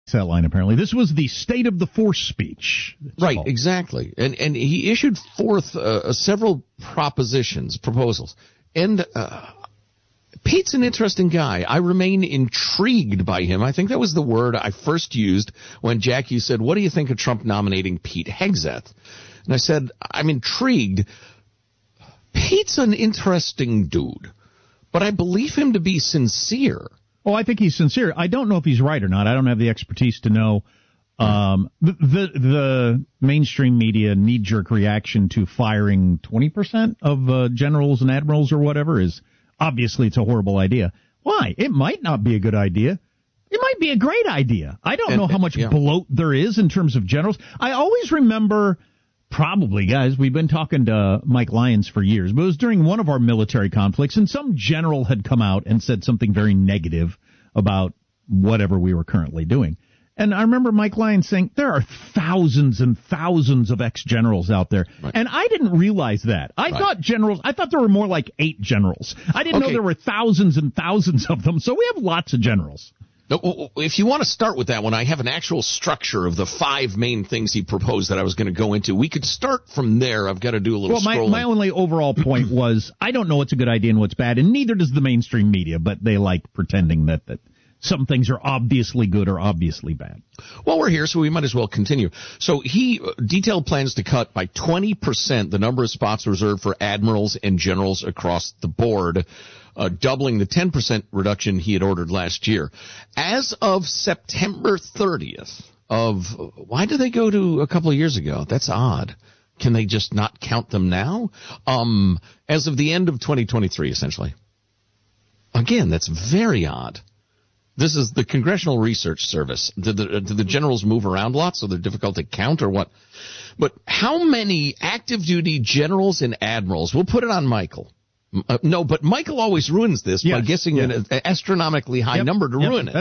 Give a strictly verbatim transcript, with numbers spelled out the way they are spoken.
that line, apparently. This was the State of the Force speech. Right, called. exactly. And and he issued forth uh, several propositions, proposals. And uh, Pete's an interesting guy. I remain intrigued by him. I think that was the word I first used when Jackie said, what do you think of Trump nominating Pete Hegseth? And I said, I'm intrigued. Pete's an interesting dude, but I believe him to be sincere. Oh, I think he's sincere. I don't know if he's right or not. I don't have the expertise to know. Um, the, the, the mainstream media knee-jerk reaction to firing twenty percent of uh, generals and admirals or whatever is obviously it's a horrible idea. Why? It might not be a good idea. It might be a great idea. I don't and, know how much yeah. bloat there is in terms of generals. I always remember, probably, guys, we've been talking to Mike Lyons for years, but it was during one of our military conflicts, and some general had come out and said something very negative about whatever we were currently doing. And I remember Mike Lyons saying, there are thousands and thousands of ex-generals out there. Right. And I didn't realize that. I right. thought generals, I thought there were more like eight generals. I didn't okay. know there were thousands and thousands of them. So we have lots of generals. If you want to start with that one, I have an actual structure of the five main things he proposed that I was going to go into. We could start from there. I've got to do a little well, my, scrolling. My only overall point was I don't know what's a good idea and what's bad, and neither does the mainstream media, but they like pretending that, that some things are obviously good or obviously bad. Well, we're here, so we might as well continue. So he detailed plans to cut by twenty percent the number of spots reserved for admirals and generals across the board, uh, doubling the ten percent reduction he had ordered last year. As of September thirtieth of, why did they go to a couple of years ago? That's odd. Can they just not count them now? Um, as of the end of twenty twenty-three, essentially. Again, that's very odd. This is the Congressional Research Service. Did the, did the generals move around lots so they're difficult to count or what? But how many active duty generals and admirals, we'll put it on Michael. Uh, no, but Michael always ruins this yes, by guessing yes. an astronomically high yep, number to yep. ruin it.